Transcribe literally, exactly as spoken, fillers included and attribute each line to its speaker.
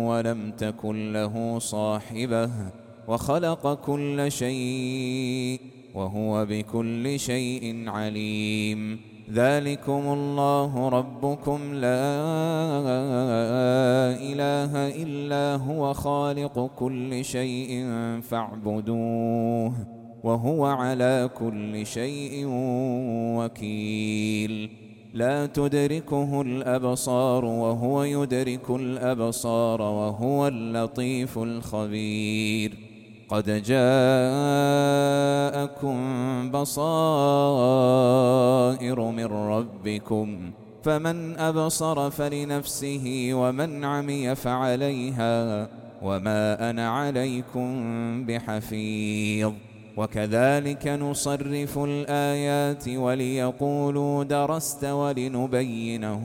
Speaker 1: ولم تكن له صاحبة وخلق كل شيء وهو بكل شيء عليم. ذلكم الله ربكم لا إله إلا هو خالق كل شيء فاعبدوه وهو على كل شيء وكيل. لا تدركه الأبصار وهو يدرك الأبصار وهو اللطيف الخبير. قد جاءكم بصائر من ربكم فمن أبصر فلنفسه ومن عمي فعليها وما أنا عليكم بحفيظ. وكذلك نصرف الآيات وليقولوا درست ولنبينه